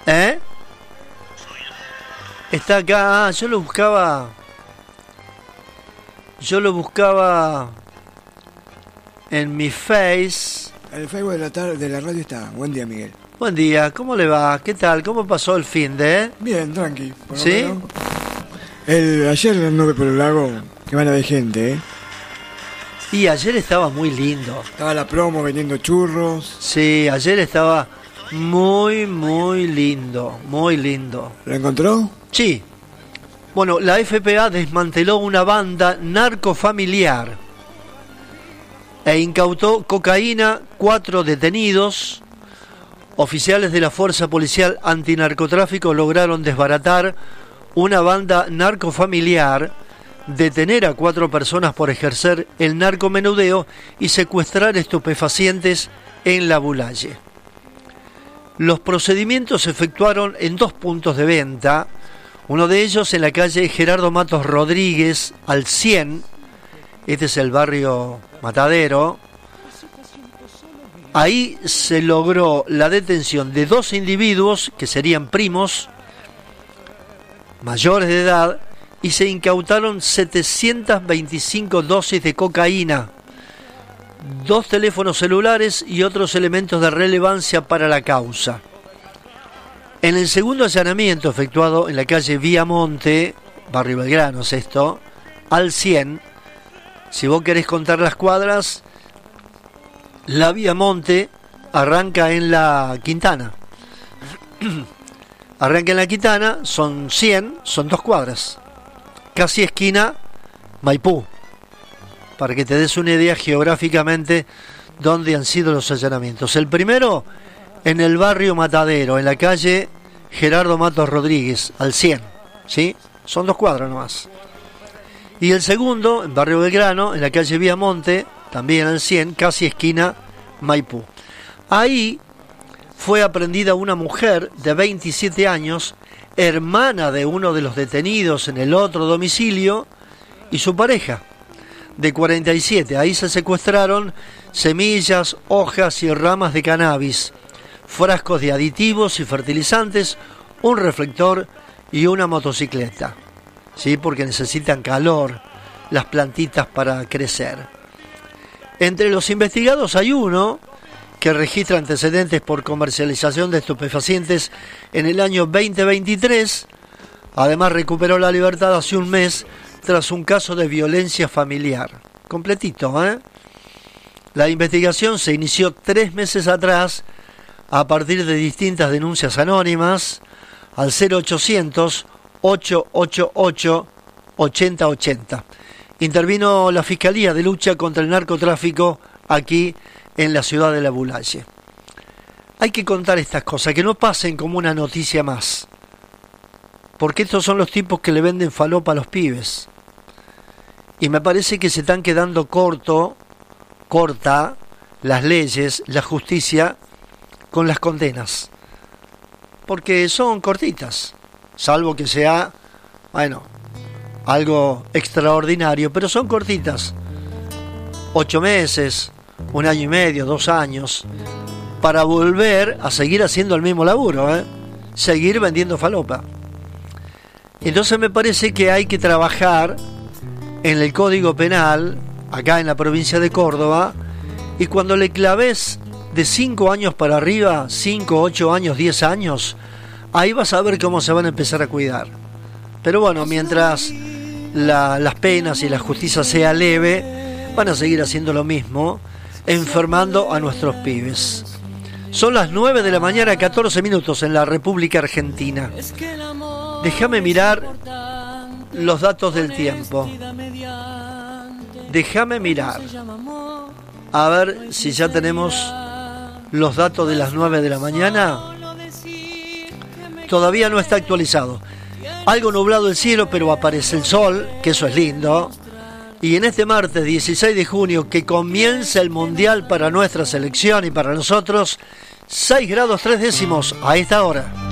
¿Eh? Está acá. Yo lo buscaba en mi Face. El Facebook de la radio está. Buen día, Miguel. Buen día, ¿cómo le va? ¿Qué tal? ¿Cómo pasó el fin de? Bien, tranqui. ¿Sí? Ayer anduve por el lago, que van a ver gente, ¿eh? Y ayer estaba muy lindo. Estaba la promo vendiendo churros. Sí, ayer estaba muy, muy lindo, muy lindo. ¿Lo encontró? Sí. Bueno, la FPA desmanteló una banda narcofamiliar e incautó cocaína, 4 detenidos. Oficiales de la Fuerza Policial Antinarcotráfico lograron desbaratar una banda narcofamiliar, detener a 4 personas por ejercer el narcomenudeo y secuestrar estupefacientes en La Bulaye. Los procedimientos se efectuaron en 2 puntos de venta, uno de ellos en la calle Gerardo Matos Rodríguez, al 100, este es el barrio Matadero. Ahí se logró la detención de 2 individuos que serían primos, mayores de edad, y se incautaron 725 dosis de cocaína, 2 teléfonos celulares y otros elementos de relevancia para la causa. En el segundo allanamiento efectuado en la calle Viamonte, barrio Belgrano es esto, al 100, si vos querés contar las cuadras, la Viamonte arranca en la Quintana. Arranca en la Quintana, son 100, son 2 cuadras. Casi esquina Maipú. Para que te des una idea geográficamente dónde han sido los allanamientos. El primero en el barrio Matadero, en la calle Gerardo Matos Rodríguez, al 100. ¿Sí? Son 2 cuadras nomás. Y el segundo, en barrio Belgrano, en la calle Viamonte, también al 100, casi esquina Maipú. Ahí fue aprendida una mujer de 27 años, hermana de uno de los detenidos en el otro domicilio, y su pareja, de 47. Ahí se secuestraron semillas, hojas y ramas de cannabis, frascos de aditivos y fertilizantes, un reflector y una motocicleta. ¿Sí? Porque necesitan calor las plantitas para crecer. Entre los investigados hay uno que registra antecedentes por comercialización de estupefacientes en el año 2023. Además recuperó la libertad hace un mes tras un caso de violencia familiar. Completito, ¿eh? La investigación se inició 3 meses atrás a partir de distintas denuncias anónimas al 0800 888 8080. Intervino la Fiscalía de Lucha contra el Narcotráfico aquí en la ciudad de La Bulaye. Hay que contar estas cosas, que no pasen como una noticia más. Porque estos son los tipos que le venden falopa a los pibes. Y me parece que se están quedando corta las leyes, la justicia, con las condenas. Porque son cortitas. Salvo que sea, bueno, algo extraordinario, pero son cortitas. 8 meses, 1 año y medio, 2 años, para volver a seguir haciendo el mismo laburo, seguir vendiendo falopa. Entonces me parece que hay que trabajar en el Código Penal, acá en la provincia de Córdoba, y cuando le claves de 5 años para arriba, 5, 8 años, 10 años, ahí vas a ver cómo se van a empezar a cuidar. Pero bueno, mientras las penas y la justicia sea leve, van a seguir haciendo lo mismo, enfermando a nuestros pibes. Son las 9 de la mañana, 14 minutos en la República Argentina. Déjame mirar los datos del tiempo. Déjame mirar. A ver si ya tenemos los datos de las 9 de la mañana. Todavía no está actualizado. Algo nublado el cielo, pero aparece el sol, que eso es lindo. Y en este martes 16 de junio, que comienza el Mundial para nuestra selección y para nosotros, 6 grados 3 décimos a esta hora.